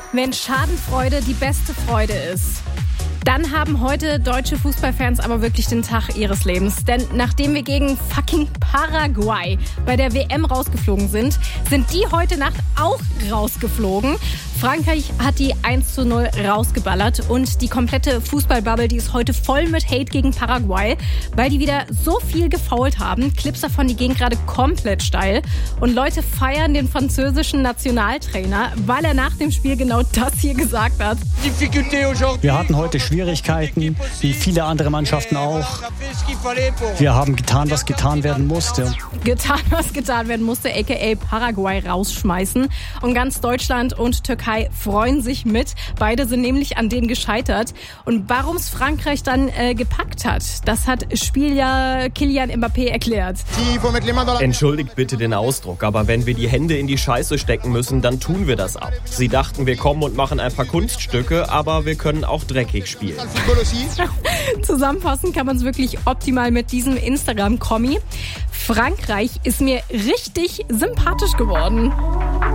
Wenn Schadenfreude die beste Freude ist, dann haben heute deutsche Fußballfans aber wirklich den Tag ihres Lebens. Denn nachdem wir gegen fucking Paraguay bei der WM rausgeflogen sind, sind die heute Nacht auch rausgeflogen. Frankreich hat die 1:0 rausgeballert und die komplette Fußballbubble, die ist heute voll mit Hate gegen Paraguay, weil die wieder so viel gefoult haben. Clips davon, die gehen gerade komplett steil. Und Leute feiern den französischen Nationaltrainer, weil er nach dem Spiel genau das hier gesagt hat. Wir hatten heute Schwierigkeiten, wie viele andere Mannschaften auch. Wir haben getan, was getan werden musste. Getan, was getan werden musste, a.k.a. Paraguay rausschmeißen. Und ganz Deutschland und Türkei freuen sich mit. Beide sind nämlich an denen gescheitert. Und warum es Frankreich dann gepackt hat, das hat Spieler Kylian Mbappé erklärt. Entschuldigt bitte den Ausdruck, aber wenn wir die Hände in die Scheiße stecken müssen, dann tun wir das ab. Sie dachten, wir kommen und machen ein paar Kunststücke, aber wir können auch dreckig spielen. Zusammenfassen kann man es wirklich optimal mit diesem Instagram-Kommi. Frankreich ist mir richtig sympathisch geworden.